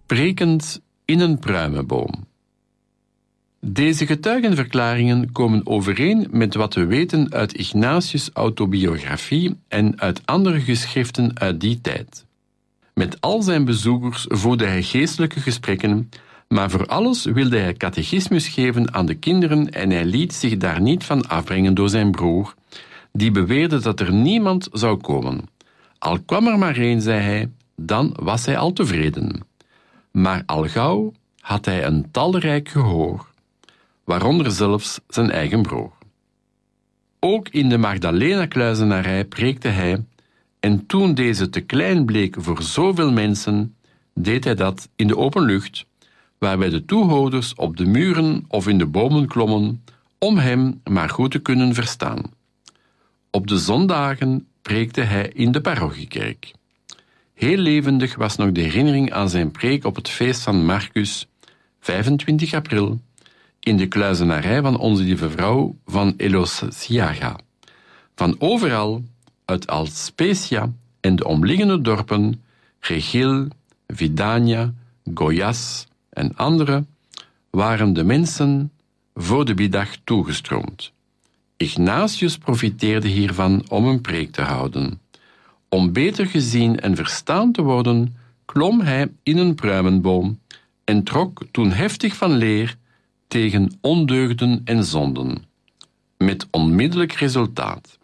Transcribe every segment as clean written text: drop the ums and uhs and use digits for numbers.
Prekend in een pruimenboom. Deze getuigenverklaringen komen overeen met wat we weten uit Ignatius' autobiografie en uit andere geschriften uit die tijd. Met al zijn bezoekers voerde hij geestelijke gesprekken, maar voor alles wilde hij catechismus geven aan de kinderen en hij liet zich daar niet van afbrengen door zijn broer, die beweerde dat er niemand zou komen. Al kwam er maar één, zei hij, dan was hij al tevreden. Maar al gauw had hij een talrijk gehoor, waaronder zelfs zijn eigen broer. Ook in de Magdalena-kluizenarij preekte hij, en toen deze te klein bleek voor zoveel mensen, deed hij dat in de open lucht, waarbij de toehoorders op de muren of in de bomen klommen, om hem maar goed te kunnen verstaan. Op de zondagen preekte hij in de parochiekerk. Heel levendig was nog de herinnering aan zijn preek op het feest van Marcus, 25 april, in de kluizenarij van Onze Lieve Vrouw van Elosciaga. Van overal, uit Alspecia en de omliggende dorpen, Regil, Vidania, Goiás en andere, waren de mensen voor de biddag toegestroomd. Ignatius profiteerde hiervan om een preek te houden. Om beter gezien en verstaan te worden, klom hij in een pruimenboom en trok toen heftig van leer tegen ondeugden en zonden, met onmiddellijk resultaat.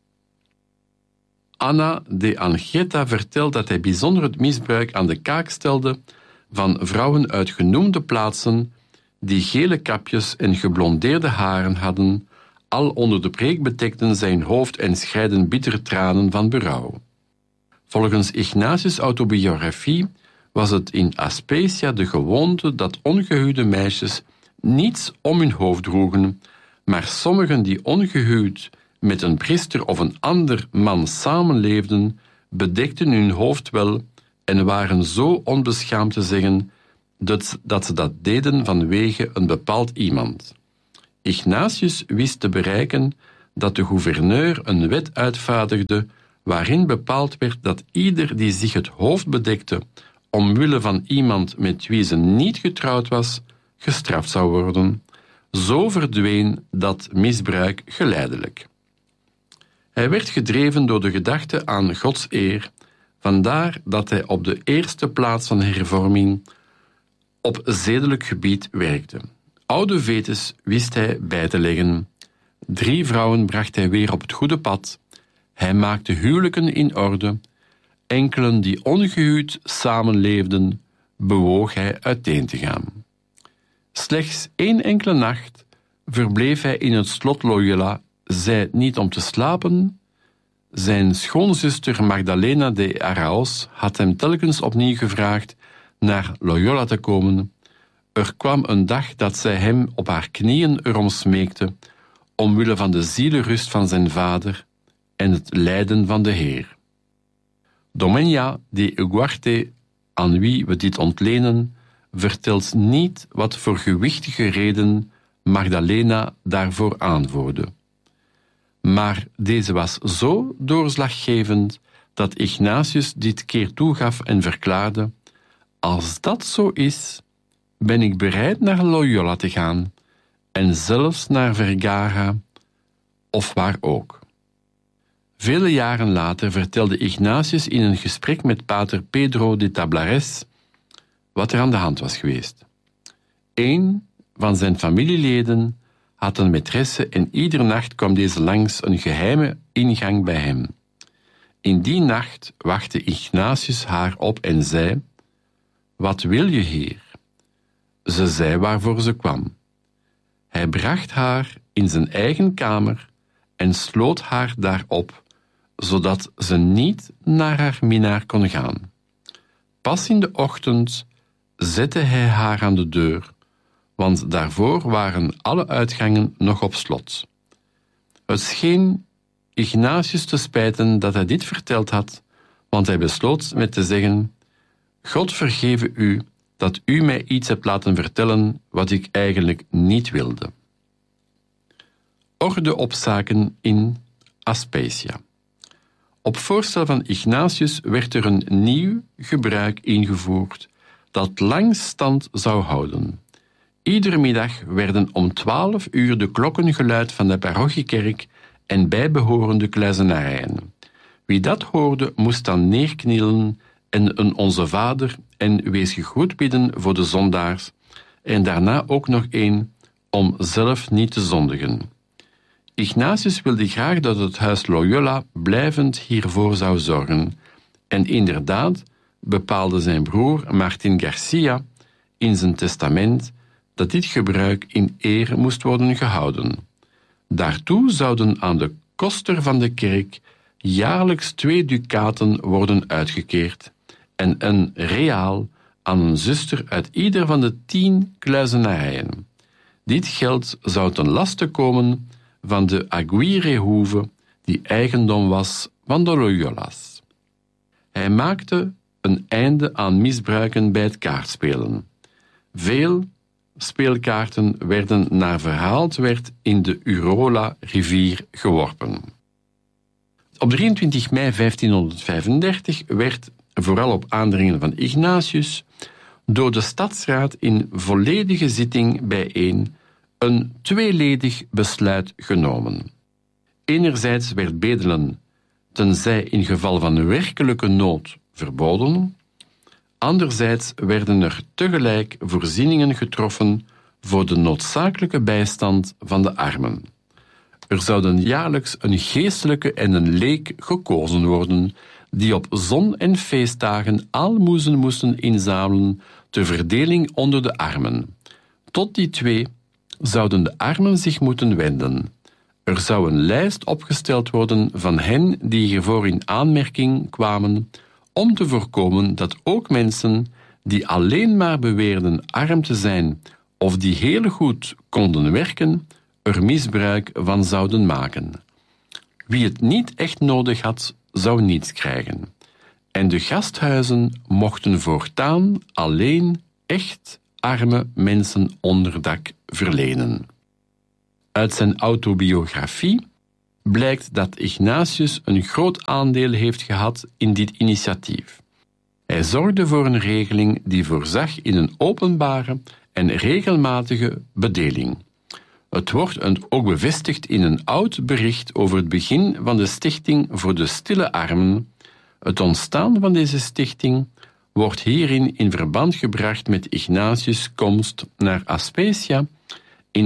Anna de Anchieta vertelt dat hij bijzonder het misbruik aan de kaak stelde van vrouwen uit genoemde plaatsen die gele kapjes en geblondeerde haren hadden, al onder de preek bedekten zijn hoofd en scheiden bittere tranen van berouw. Volgens Ignatius' autobiografie was het in Aspecia de gewoonte dat ongehuwde meisjes niets om hun hoofd droegen, maar sommigen die ongehuwd met een priester of een ander man samenleefden, bedekten hun hoofd wel en waren zo onbeschaamd te zeggen dat ze dat deden vanwege een bepaald iemand. Ignatius wist te bereiken dat de gouverneur een wet uitvaardigde waarin bepaald werd dat ieder die zich het hoofd bedekte omwille van iemand met wie ze niet getrouwd was, gestraft zou worden. Zo verdween dat misbruik geleidelijk. Hij werd gedreven door de gedachte aan Gods eer, vandaar dat hij op de eerste plaats van hervorming op zedelijk gebied werkte. Oude vetes wist hij bij te leggen. 3 vrouwen bracht hij weer op het goede pad. Hij maakte huwelijken in orde. Enkelen die ongehuwd samenleefden, bewoog hij uiteen te gaan. Slechts 1 enkele nacht verbleef hij in het slot Loyola, zij niet om te slapen. Zijn schoonzuster Magdalena de Araos had hem telkens opnieuw gevraagd naar Loyola te komen. Er kwam een dag dat zij hem op haar knieën erom smeekte, omwille van de zielerust van zijn vader en het lijden van de Heer. Domenia de Uguarte, aan wie we dit ontlenen, vertelt niet wat voor gewichtige reden Magdalena daarvoor aanvoerde. Maar deze was zo doorslaggevend dat Ignatius dit keer toegaf en verklaarde: als dat zo is, ben ik bereid naar Loyola te gaan en zelfs naar Vergara of waar ook. Vele jaren later vertelde Ignatius in een gesprek met pater Pedro de Tablares wat er aan de hand was geweest. Een van zijn familieleden had een maîtresse en iedere nacht kwam deze langs een geheime ingang bij hem. In die nacht wachtte Ignatius haar op en zei: wat wil je, Heer? Ze zei waarvoor ze kwam. Hij bracht haar in zijn eigen kamer en sloot haar daarop, zodat ze niet naar haar minnaar kon gaan. Pas in de ochtend zette hij haar aan de deur, want daarvoor waren alle uitgangen nog op slot. Het scheen Ignatius te spijten dat hij dit verteld had, want hij besloot met te zeggen: God vergeve u dat u mij iets hebt laten vertellen wat ik eigenlijk niet wilde. Orde op zaken in Aspecia. Op voorstel van Ignatius werd er een nieuw gebruik ingevoerd dat lang stand zou houden. Iedere middag werden om 12 uur de klokken geluid van de parochiekerk en bijbehorende kluizenarijen. Wie dat hoorde, moest dan neerknielen en een Onze Vader en wees gegroet bidden voor de zondaars en daarna ook nog één om zelf niet te zondigen. Ignatius wilde graag dat het huis Loyola blijvend hiervoor zou zorgen en inderdaad bepaalde zijn broer Martin Garcia in zijn testament dat dit gebruik in ere moest worden gehouden. Daartoe zouden aan de koster van de kerk jaarlijks 2 dukaten worden uitgekeerd en een reaal aan een zuster uit ieder van de 10 kluizenarijen. Dit geld zou ten laste komen van de Aguirre-hoeve, die eigendom was van de Loyola's. Hij maakte een einde aan misbruiken bij het kaartspelen. Veel speelkaarten werden naar verhaald werd in de Urola-rivier geworpen. Op 23 mei 1535 werd, vooral op aandringen van Ignatius, door de stadsraad in volledige zitting bijeen een tweeledig besluit genomen. Enerzijds werd bedelen, tenzij in geval van werkelijke nood, verboden. Anderzijds werden er tegelijk voorzieningen getroffen voor de noodzakelijke bijstand van de armen. Er zouden jaarlijks een geestelijke en een leek gekozen worden, die op zon- en feestdagen aalmoezen moesten inzamelen ter verdeling onder de armen. Tot die 2 zouden de armen zich moeten wenden. Er zou een lijst opgesteld worden van hen die hiervoor in aanmerking kwamen, om te voorkomen dat ook mensen die alleen maar beweerden arm te zijn of die heel goed konden werken, er misbruik van zouden maken. Wie het niet echt nodig had, zou niets krijgen. En de gasthuizen mochten voortaan alleen echt arme mensen onderdak verlenen. Uit zijn autobiografie blijkt dat Ignatius een groot aandeel heeft gehad in dit initiatief. Hij zorgde voor een regeling die voorzag in een openbare en regelmatige bedeling. Het wordt ook bevestigd in een oud bericht over het begin van de stichting voor de stille armen. Het ontstaan van deze stichting wordt hierin in verband gebracht met Ignatius' komst naar Aspecia in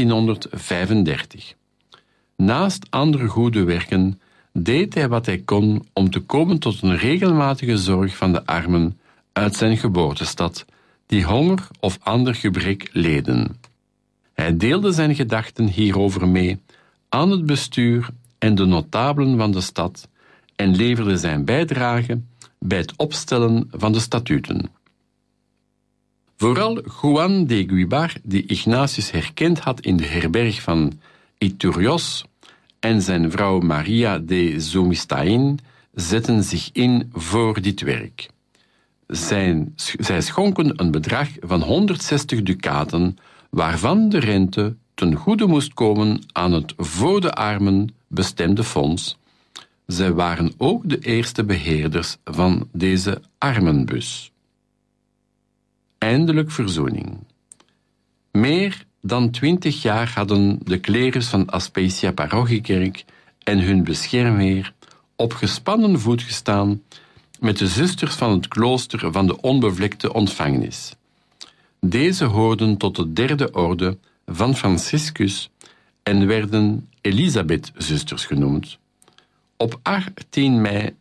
1535. Naast andere goede werken deed hij wat hij kon om te komen tot een regelmatige zorg van de armen uit zijn geboortestad, die honger of ander gebrek leden. Hij deelde zijn gedachten hierover mee aan het bestuur en de notabelen van de stad en leverde zijn bijdrage bij het opstellen van de statuten. Vooral Juan de Guibar, die Ignatius herkend had in de herberg van Iturrios, en zijn vrouw Maria de Zumistain zetten zich in voor dit werk. Zij schonken een bedrag van 160 dukaten, waarvan de rente ten goede moest komen aan het voor de armen bestemde fonds. Zij waren ook de eerste beheerders van deze armenbus. Eindelijk verzoening. Meer dan 20 jaar hadden de klerus van Aspecia parochiekerk en hun beschermheer op gespannen voet gestaan met de zusters van het klooster van de onbevlekte ontvangenis. Deze hoorden tot de 3e orde van Franciscus en werden Elisabeth-zusters genoemd. Op 18 mei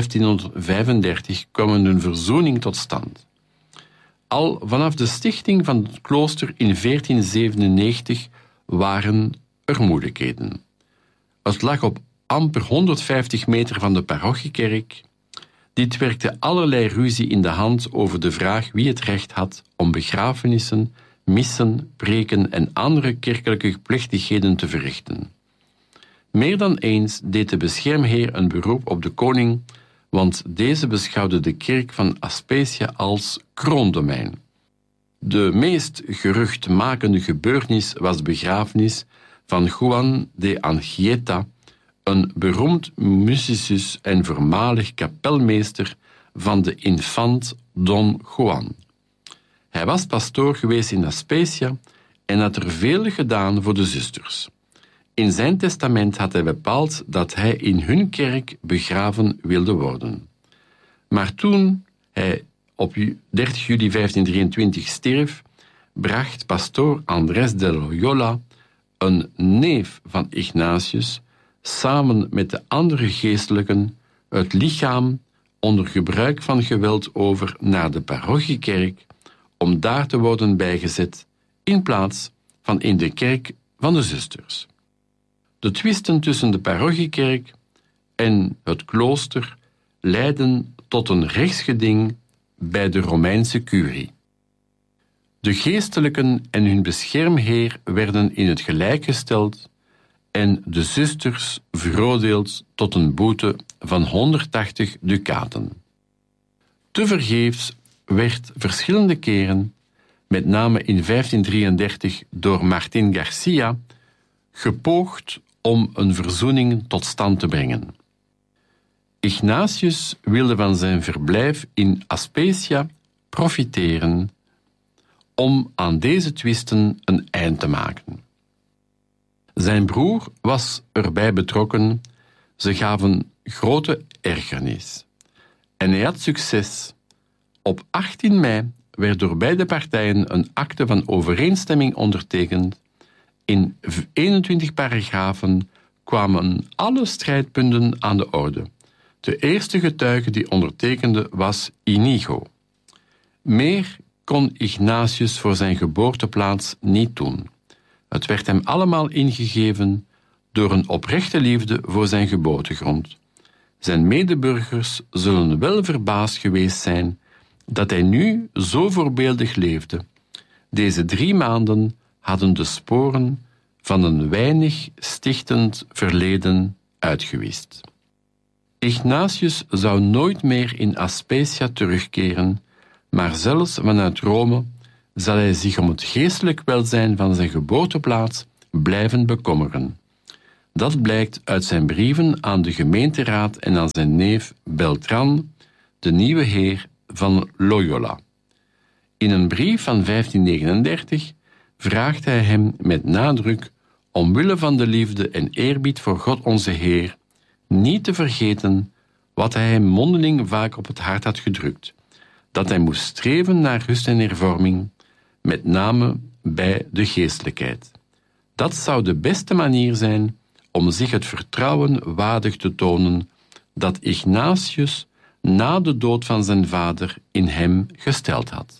1535 kwam een verzoening tot stand. Al vanaf de stichting van het klooster in 1497 waren er moeilijkheden. Het lag op amper 150 meter van de parochiekerk. Dit werkte allerlei ruzie in de hand over de vraag wie het recht had om begrafenissen, missen, preken en andere kerkelijke plechtigheden te verrichten. Meer dan eens deed de beschermheer een beroep op de koning, want deze beschouwde de kerk van Aspecia als kroondomein. De meest geruchtmakende gebeurtenis was de begrafenis van Juan de Anchieta, een beroemd musicus en voormalig kapelmeester van de infant Don Juan. Hij was pastoor geweest in Aspecia en had er veel gedaan voor de zusters. In zijn testament had hij bepaald dat hij in hun kerk begraven wilde worden. Maar toen hij op 30 juli 1523 stierf, bracht pastoor Andrés de Loyola, een neef van Ignatius, samen met de andere geestelijken het lichaam onder gebruik van geweld over naar de parochiekerk om daar te worden bijgezet in plaats van in de kerk van de zusters. De twisten tussen de parochiekerk en het klooster leidden tot een rechtsgeding bij de Romeinse curie. De geestelijken en hun beschermheer werden in het gelijk gesteld en de zusters veroordeeld tot een boete van 180 ducaten. Tevergeefs werd verschillende keren, met name in 1533 door Martín García, gepoogd om een verzoening tot stand te brengen. Ignatius wilde van zijn verblijf in Aspecia profiteren om aan deze twisten een eind te maken. Zijn broer was erbij betrokken, ze gaven grote ergernis. En hij had succes. Op 18 mei werd door beide partijen een akte van overeenstemming ondertekend. In 21 paragrafen kwamen alle strijdpunten aan de orde. De eerste getuige die ondertekende was Inigo. Meer kon Ignatius voor zijn geboorteplaats niet doen. Het werd hem allemaal ingegeven door een oprechte liefde voor zijn geboortegrond. Zijn medeburgers zullen wel verbaasd geweest zijn dat hij nu zo voorbeeldig leefde. Deze 3 maanden hadden de sporen van een weinig stichtend verleden uitgewist. Ignatius zou nooit meer in Aspecia terugkeren, maar zelfs vanuit Rome zal hij zich om het geestelijk welzijn van zijn geboorteplaats blijven bekommeren. Dat blijkt uit zijn brieven aan de gemeenteraad en aan zijn neef Beltran, de nieuwe heer van Loyola. In een brief van 1539 vraagt hij hem met nadruk omwille van de liefde en eerbied voor God onze Heer niet te vergeten wat hij hem mondeling vaak op het hart had gedrukt, dat hij moest streven naar rust en hervorming, met name bij de geestelijkheid. Dat zou de beste manier zijn om zich het vertrouwen waardig te tonen dat Ignatius na de dood van zijn vader in hem gesteld had.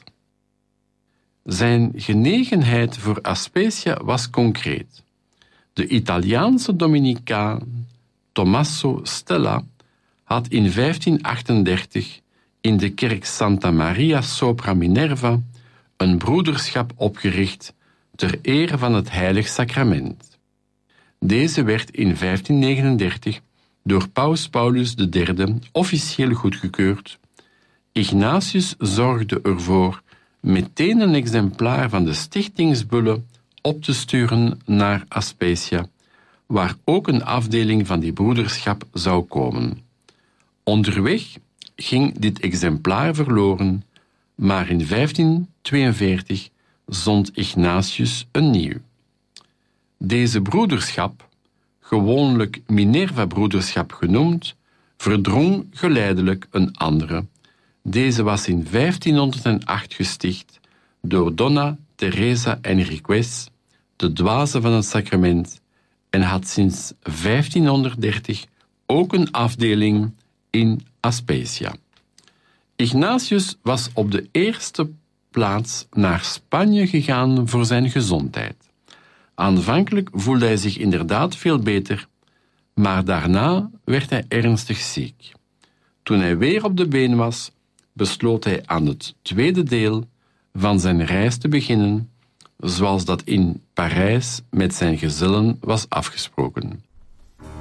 Zijn genegenheid voor Aspecia was concreet. De Italiaanse Dominicaan Tommaso Stella had in 1538 in de kerk Santa Maria sopra Minerva een broederschap opgericht ter ere van het Heilig Sacrament. Deze werd in 1539 door Paus Paulus III officieel goedgekeurd. Ignatius zorgde ervoor meteen een exemplaar van de stichtingsbulle op te sturen naar Aspecia, waar ook een afdeling van die broederschap zou komen. Onderweg ging dit exemplaar verloren, maar in 1542 zond Ignatius een nieuw. Deze broederschap, gewoonlijk Minerva-broederschap genoemd, verdrong geleidelijk een andere. Deze was in 1508 gesticht door Donna Teresa Enriquez, de dwaze van het sacrament, en had sinds 1530 ook een afdeling in Aspecia. Ignatius was op de eerste plaats naar Spanje gegaan voor zijn gezondheid. Aanvankelijk voelde hij zich inderdaad veel beter, maar daarna werd hij ernstig ziek. Toen hij weer op de been was, besloot hij aan het tweede deel van zijn reis te beginnen, zoals dat in Parijs met zijn gezellen was afgesproken.